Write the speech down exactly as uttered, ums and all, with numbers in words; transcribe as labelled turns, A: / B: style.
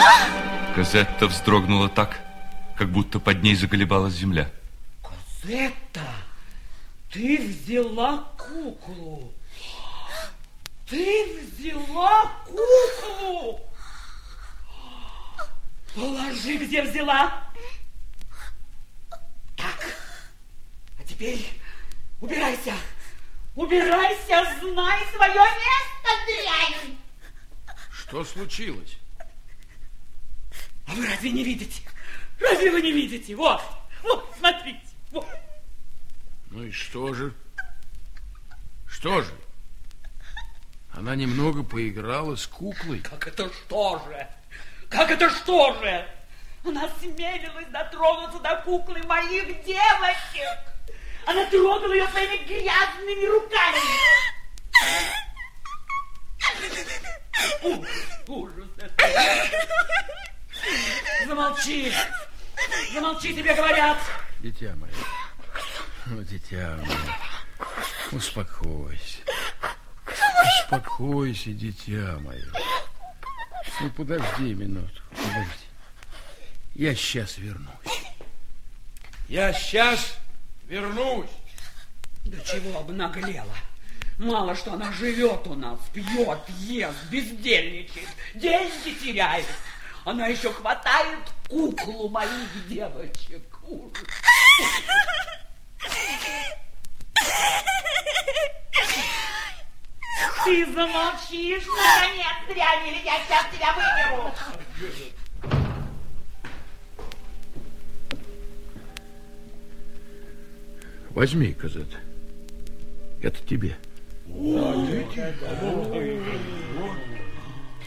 A: Козетта вздрогнула так, как будто под ней заколебалась земля.
B: Козетта, ты взяла куклу. Ты взяла куклу. Положи, где взяла. Так, а теперь убирайся. Убирайся, знай свое место, дрянь.
C: Что случилось?
B: А вы разве не видите? Разве вы не видите? Вот, вот, смотрите, вот.
C: Ну и что же? Что же? Она немного поиграла с куклой.
B: Как это что же? Как это что же? Она осмелилась дотронуться до куклы моих девочек. Она трогала ее своими грязными руками. Ужас, ужас это. Замолчи. Замолчи, тебе говорят.
C: Дитя мое, ну, дитя мое, успокойся. Успокойся, дитя мое. Ну, подожди минутку, подожди. Я сейчас вернусь. Я сейчас вернусь.
B: Да чего обнаглела. Мало что она живет у нас, пьет, ест, бездельничает, деньги теряет. Она еще хватает куклу моих девочек. Ужас. Ты замолчишь, наконец, дрянь, или я сейчас тебя выберу.
C: Возьми, Козетта. Это тебе.
B: О,